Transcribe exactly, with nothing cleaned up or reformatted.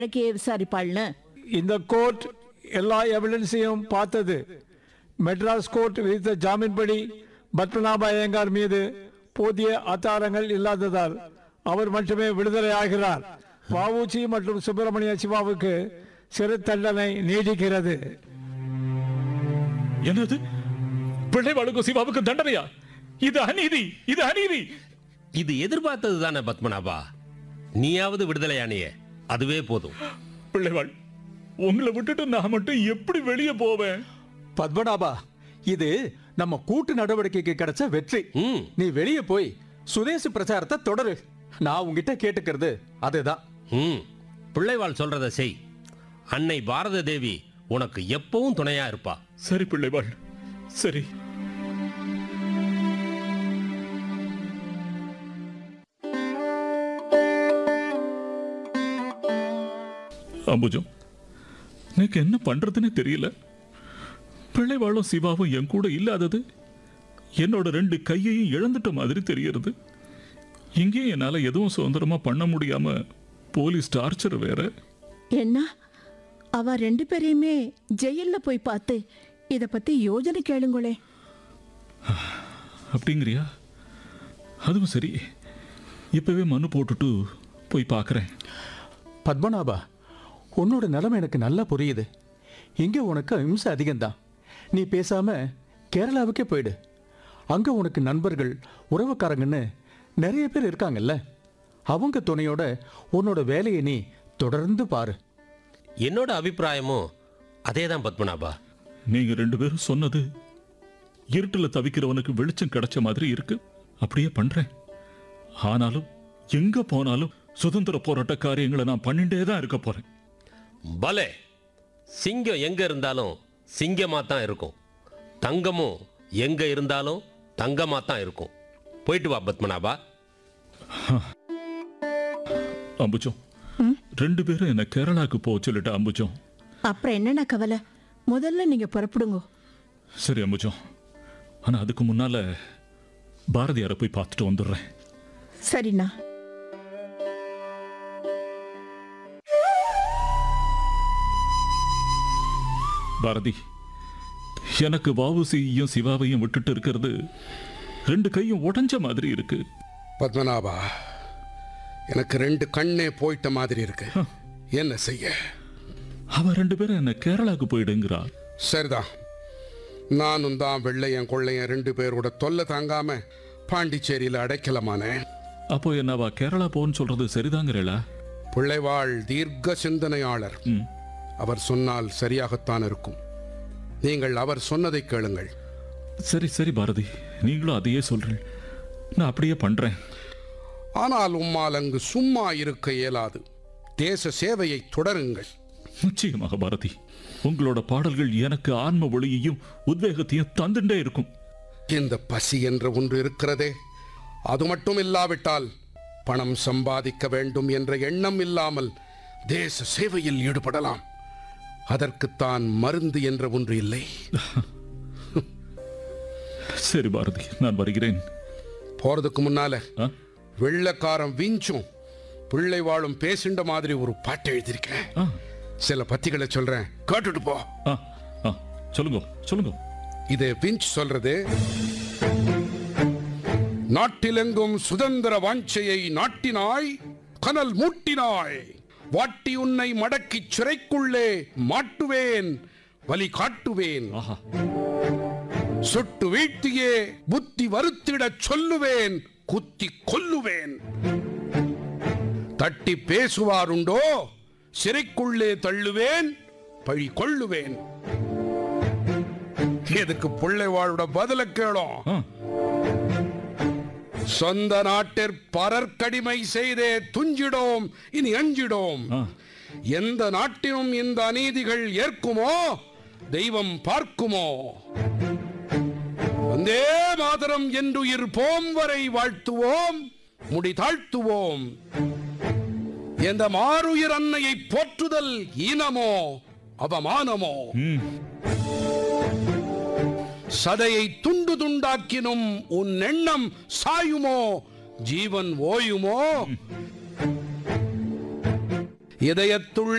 விசாரிப்பாள்னு. இந்த கோர்ட் எல்லா எவிடன்ஸையும் பார்த்தது. மெட்ராஸ் கோர்ட் விதித்த ஜாமீன் படி பத்மநாப ஐயங்கார் மீது போதிய ஆதாரங்கள் இல்லாததால் அவர் மட்டுமே விடுதலை ஆகிறார். வஉசி மற்றும் சுப்பிரமணிய சிவாவுக்கு சிறை தண்டனை நீடிக்கிறது. என்னது? பிள்ளைவாளுக்கும் சிவாவுக்கு தண்டனையா? இது அநீதி, இது அநீதி. இது எதிர்பார்த்தது தானே பத்மநாபா. நீயாவது விடுதலையானியே, அதுவே போதும். பிள்ளைவாள், உங்களை விட்டுட்டு நான் மட்டும் எப்படி வெளியே போவேன்? பத்மநாபா, இது நம்ம கூட்டு நடவடிக்கைக்கு கிடைச்ச வெற்றி. நீ வெளியே போய் சுதேசி பிரச்சாரத்தை தொடரு. நான் உங்ககிட்ட கேட்டுக்கிறது அதுதான். பிள்ளைவாள் சொல்றத செய். அன்னை பாரத தேவி உனக்கு எப்பவும் துணையா இருப்பா. சரி பிள்ளைவாள், சரி. அம்புஜம், எனக்கு என்ன பண்றதுன்னு தெரியல. பிள்ளைவாளும் சிவாவும் என் கூட இல்லாதது என்னோட ரெண்டு கையையும் இழந்துட்ட மாதிரி தெரிகிறது. இங்கேயும் என்னால எதுவும் சுதந்திரமா பண்ண முடியாம போலீஸ் டார்ச்சர் வேற. என்ன, அவ ரெண்டு பேரையுமே ஜெயில்ல போய் பார்த்து இத பத்தி யோஜனை கேளுங்களே. அப்படிங்கிறியா? அதுவும் சரி, இப்பவே மனு போட்டுட்டு போய் பார்க்கறேன். பத்மநாபா, உன்னோட நிலைமை எனக்கு நல்லா புரியுது. இங்க உனக்கு அஹிம்சை அதிகம்தான். நீ பேசாம கேரளாவுக்கே போயிடு. அங்க உனக்கு நண்பர்கள், உறவுக்காரங்கன்னு நிறைய பேர் இருக்காங்கல்ல. அவங்க துணையோட உன்னோட வேலையை நீ தொடர்ந்து பாரு. என்னோட அபிப்பிராயமும் அதேதான் பத்மநாபா. நீங்க ரெண்டு பேரும் சொன்னது இருட்டுல தவிக்கிறவனுக்கு வெளிச்சம் கிடைச்ச மாதிரி இருக்கு. அப்படியே பண்றேன். ஆனாலும் எங்க போனாலும் சுதந்திர போராட்ட காரியங்களை நான் பண்ணிட்டே தான் இருக்க போறேன். பலே, சிங்கம் எங்க இருந்தாலும் சிங்கமா தான் இருக்கும். தங்கமும் எங்க இருந்தாலும் தங்கமா தான் இருக்கும். போயிட்டு வா பத்மநாபா. அம்புஜம், ரெண்டு பேரும் என்ன கேரளாக்கு போக சொல்லிட்ட அம்புஜம். அப்புறம் என்னென்ன கவலை, முதல்ல நீங்க புறப்படுங்க. சரி அம்புஜம், ஆனா அதுக்கு முன்னால பாரதியாரை போய் பார்த்துட்டு வந்துடுறேன். சரிண்ணா. பாரதி, எனக்கு வஉசியையும் சிவாவையும் விட்டுட்டு இருக்கிறது ரெண்டு கையும் உடைஞ்ச மாதிரி இருக்கு. பத்மநாபா, எனக்கு ரெண்டு கண்ணே போயிட்ட மாதிரி இருக்கு. என்ன செய்ய? அவ ரெண்டு பேரும் என்ன கேரளாக்கு போயிடுங்கிறா. சரிதான், நானும் தான் வெள்ளையன் கொள்ளையன் ரெண்டு பேரோட தொல்லை தாங்காம பாண்டிச்சேரியில் அடைக்கலமானேன். அப்போ என்னவா கேரளா போன்னு சொல்றது சரிதாங்கிறா? பிள்ளைவாள் தீர்க்க சிந்தனையாளர். அவர் சொன்னால் சரியாகத்தான் இருக்கும். நீங்கள் அவர் சொன்னதை கேளுங்கள். சரி சரி பாரதி, நீங்களும் அதையே சொல்றேன். நான் அப்படியே பண்றேன். ஆனால் உம்மால் அங்கு சும்மா இருக்க இயலாது. தேச சேவையை தொடருங்கள். நிச்சயமாக பாரதி, உங்களோட பாடல்கள் எனக்கு ஆன்ம ஒளியையும் உத்வேகத்தையும் தந்துட்டே இருக்கும். இந்த பசி என்ற ஒன்று இருக்கிறதே, அது மட்டும் இல்லாவிட்டால் பணம் சம்பாதிக்க வேண்டும் என்ற எண்ணம் இல்லாமல் தேச சேவையில் ஈடுபடலாம். அதற்குத்தான் மருந்து என்ற ஒன்று இல்லை. சரி பாரதி, நான் வருகிறேன். போறதுக்கு முன்னால வெள்ளக்காரன் விஞ்சும் பிள்ளை வாழும் பேசிண்ட மாதிரி ஒரு பாட்டு எழுதியிருக்கேன். சில பத்திகளை சொல்றேன், கேட்டுட்டு போ. சொல்லுங்க சொல்லுங்க. இது விஞ்ச் சொல்றது. நாட்டிலெங்கும் சுதந்திர வாஞ்சையை நாட்டினாய், கனல் மூட்டினாய். வாட்டி உன்னை மடக்கி சிறைக்குள்ளே மாட்டுவேன், வலி காட்டுவேன். சுட்டு வீழ்த்தியே புத்தி வருத்திட சொல்லுவேன், குத்தி கொல்லுவேன். தட்டி பேசுவாருண்டோ, சிறைக்குள்ளே தள்ளுவேன், பழி கொள்ளுவேன். எதுக்கு பிள்ளைவாளோட பதில கேளும். சொந்த நாட்டிற் பரற்கடிமை செய்தே துஞ்சிடோம், இனி அஞ்சிடோம். எந்த நாட்டினும் இந்த அநீதிகள் ஏற்குமோ, தெய்வம் பார்க்குமோ. வந்தே மாதரம் என்றுயிர் போம் வரை வாழ்த்துவோம், முடி தாழ்த்துவோம். எந்த மாறுயிர் அன்னையை போற்றுதல் ஈனமோ அவமானமோ. சதையை துண்டு துண்டாக்கினும் உன் எண்ணம் சாயுமோ, ஜீவன் ஓயுமோ. இதயத்துள்